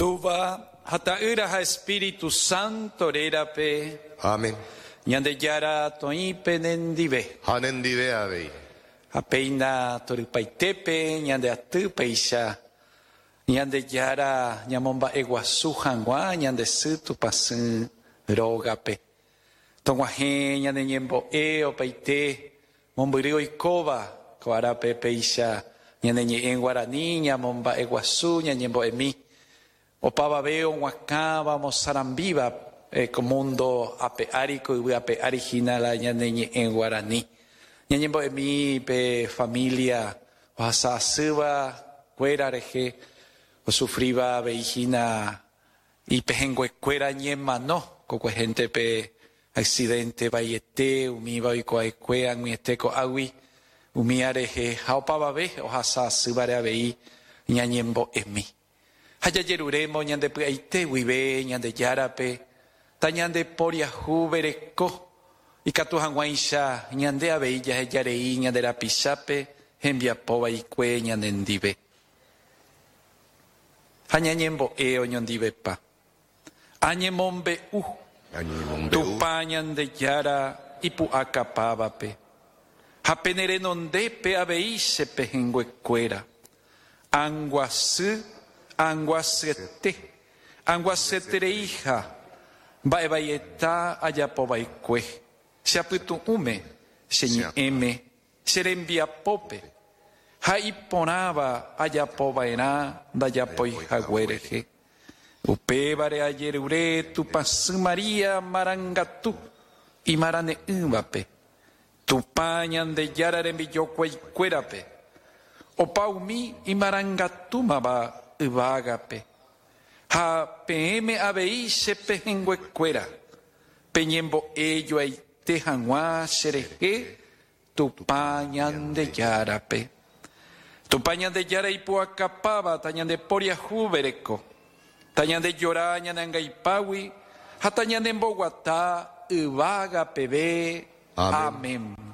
Tuva hataira ha Espíritu Santo rerape. Amén. Ñande yara toipe nendive. Hanendive avei. Apeina toripaitepe ñande atupeisha. Ñande yara ñamomba eguasu hangua ñande situ pasin rogape. Tonguaje ñande ñembo opaite mombirio ikoba koarape peisha. Ñande ñe en guaraní ñamomba eguasu ñembo emi. Opaba veo huacaba mozarambiva mundo apeárico y apeariginala ñande en guaraní. Ñembo emi pe familia oasasiva cuerareje o sufriba veijina y pejengue cuera ñema no coco gente pe accidente vayete umiba y coaecuean mi esteco agui umiareje haopaba ve oasasiva vei ñembo emi. Hayayeruremo ñande puaite huive ñande yarape ta ñande poria jubereko y katuhanguaisha ñande abeilla yarei ñande rapichape enviapova ikue ñande ndive hañañembo oñondivepa añemombe tupa ñande yara ipu'akapávape hapenerenondepe aveichepe henguekuéra anguasetereija mba'evaíeta ajapovaikue cheapytu'ũme cheñe'ẽme cherembiapópe ha iporãva ajapova'erã ndajapoihaguérehe upévare ajerure tupãsy Maria marangatu imarane'ỹvape tupa ñande jára rembijokuaikuérape opa umi imarangatúmava yvágape ha peẽme avei chepehenguekuéra peñembo'ejoaite hag̃ua cherehe tupa ñande járape tupa ñande jára ipu'akapáva ta ñande poriahúvereko ta ñande jora ñande angaipágui ha ta ñande mboguata yvága peve. Amén.